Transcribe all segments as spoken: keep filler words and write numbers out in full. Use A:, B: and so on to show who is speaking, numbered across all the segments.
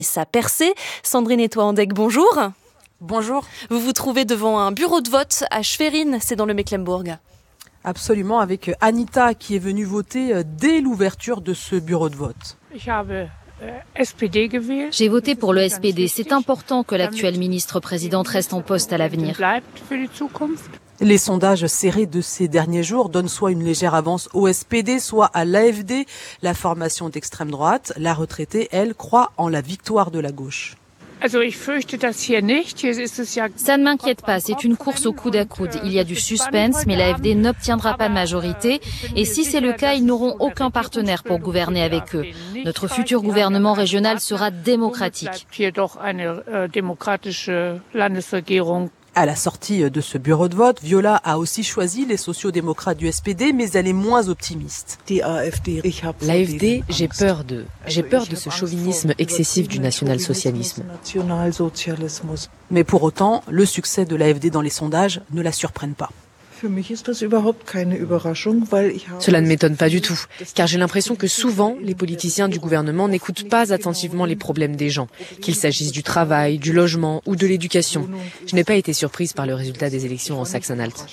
A: Sa percée. Sandrine Etoile-Andegg, bonjour.
B: Bonjour.
A: Vous vous trouvez devant un bureau de vote à Schwerin, c'est dans le Mecklembourg.
B: Absolument, avec Anita qui est venue voter dès l'ouverture de ce bureau de vote.
C: J'ai voté pour le S P D. C'est important que l'actuelle ministre-présidente reste en poste à l'avenir.
B: Les sondages serrés de ces derniers jours donnent soit une légère avance au S P D, soit à l'A F D, la formation d'extrême droite. La retraitée, elle, croit en la victoire de la gauche.
C: Ça ne m'inquiète pas, c'est une course au coude à coude. Il y a du suspense, mais l'A F D n'obtiendra pas de majorité. Et si c'est le cas, ils n'auront aucun partenaire pour gouverner avec eux. Notre futur gouvernement régional sera démocratique.
B: À la sortie de ce bureau de vote, Viola a aussi choisi les sociaux-démocrates du S P D, mais elle est moins optimiste.
D: L'A F D, j'ai peur d'eux. J'ai peur de ce chauvinisme excessif du national-socialisme.
B: Mais pour autant, le succès de l'A F D dans les sondages ne la surprenne pas.
D: Cela ne m'étonne pas du tout, car j'ai l'impression que souvent, les politiciens du gouvernement n'écoutent pas attentivement les problèmes des gens, qu'il s'agisse du travail, du logement ou de l'éducation. Je n'ai pas été surprise par le résultat des élections en Saxe-Anhalt.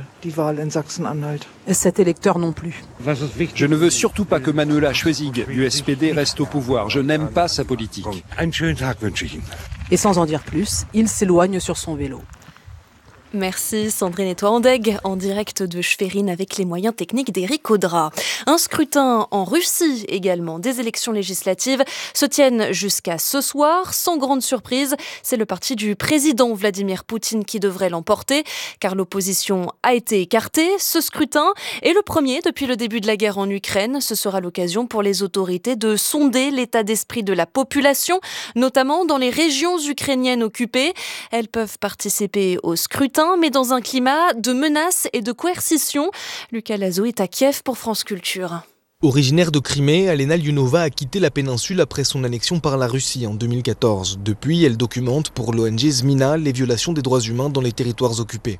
B: Cet électeur non plus.
E: Je ne veux surtout pas que Manuela Schwesig du S P D reste au pouvoir. Je n'aime pas sa politique.
B: Et sans en dire plus, il s'éloigne sur son vélo.
A: Merci Sandrine Etoile-Andegg, en direct de Schwerin avec les moyens techniques d'Éric Audra. Un scrutin en Russie également. Des élections législatives se tiennent jusqu'à ce soir. Sans grande surprise, c'est le parti du président Vladimir Poutine qui devrait l'emporter, car l'opposition a été écartée. Ce scrutin est le premier depuis le début de la guerre en Ukraine. Ce sera l'occasion pour les autorités de sonder l'état d'esprit de la population, notamment dans les régions ukrainiennes occupées. Elles peuvent participer au scrutin, mais dans un climat de menaces et de coercition. Lucas Lazo est à Kiev pour France Culture.
F: Originaire de Crimée, Alena Lyunova a quitté la péninsule après son annexion par la Russie en deux mille quatorze. Depuis, elle documente pour l'O N G Zmina les violations des droits humains dans les territoires occupés.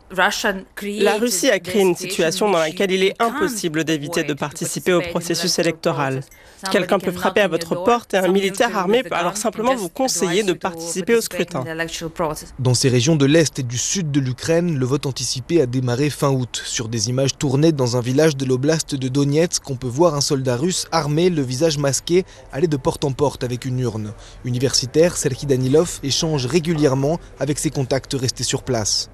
G: La Russie a créé une situation dans laquelle il est impossible d'éviter de participer au processus électoral. Quelqu'un peut frapper à votre porte et un militaire armé peut alors simplement vous conseiller de participer au scrutin.
F: Dans ces régions de l'Est et du Sud de l'Ukraine, le vote anticipé a démarré fin août. Sur des images tournées dans un village de l'oblast de Donetsk, on peut voir un soldat russe armé, le visage masqué, aller de porte en porte avec une urne. Universitaire, Serhiy Danilov échange régulièrement avec ses contacts restés sur place.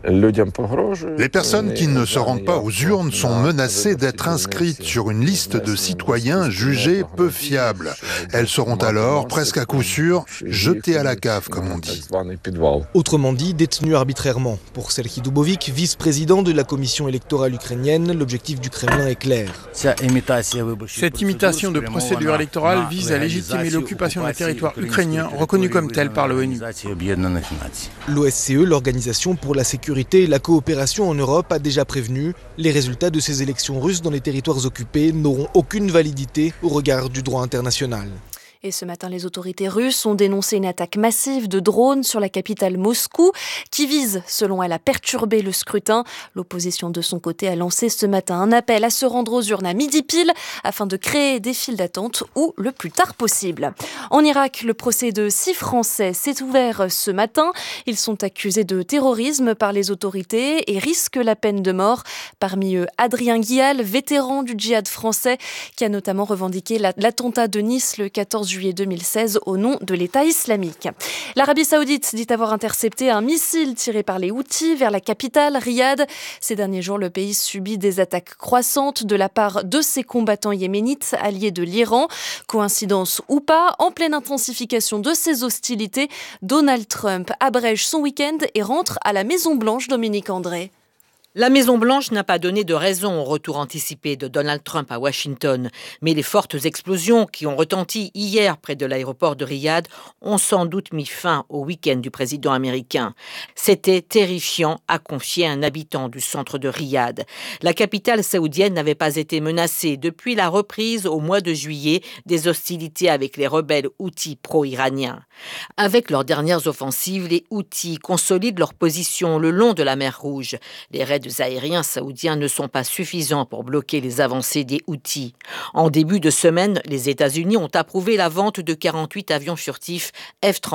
H: Les personnes qui ne se rendent pas aux urnes sont menacées d'être inscrites sur une liste de citoyens jugés peu fiables. Elles seront alors, presque à coup sûr, jetées à la cave, comme on dit.
F: Autrement dit, détenues arbitrairement. Pour Serhiy Dubovik, vice-président de la commission électorale ukrainienne, l'objectif du Kremlin est clair.
I: Cette imitation de procédure électorale vise à légitimer l'occupation d'un territoire ukrainien reconnu comme tel par l'ONU.
F: L'O S C E, l'Organisation pour la sécurité et la coopération en Europe, a déjà prévenu, les résultats de ces élections russes dans les territoires occupés n'auront aucune validité au regard du droit international.
A: Et ce matin, les autorités russes ont dénoncé une attaque massive de drones sur la capitale Moscou qui vise, selon elle, à perturber le scrutin. L'opposition, de son côté, a lancé ce matin un appel à se rendre aux urnes à midi pile afin de créer des files d'attente ou le plus tard possible. En Irak, le procès de six Français s'est ouvert ce matin. Ils sont accusés de terrorisme par les autorités et risquent la peine de mort. Parmi eux, Adrien Guial, vétéran du djihad français, qui a notamment revendiqué l'attentat de Nice le quatorze juillet deux mille seize au nom de l'État islamique. L'Arabie Saoudite dit avoir intercepté un missile tiré par les Houthis vers la capitale, Riyad. Ces derniers jours, le pays subit des attaques croissantes de la part de ses combattants yéménites alliés de l'Iran. Coïncidence ou pas, en pleine intensification de ces hostilités, Donald Trump abrège son week-end et rentre à la Maison-Blanche, Dominique André.
J: La Maison-Blanche n'a pas donné de raison au retour anticipé de Donald Trump à Washington, mais les fortes explosions qui ont retenti hier près de l'aéroport de Riyad ont sans doute mis fin au week-end du président américain. C'était terrifiant, a confié un habitant du centre de Riyad. La capitale saoudienne n'avait pas été menacée depuis la reprise au mois de juillet des hostilités avec les rebelles Houthis pro-iraniens. Avec leurs dernières offensives, les Houthis consolident leur position le long de la mer Rouge. Les raids raids aériens saoudiens ne sont pas suffisants pour bloquer les avancées des Houthis. En début de semaine, les États-Unis ont approuvé la vente de quarante-huit avions furtifs F trente-cinq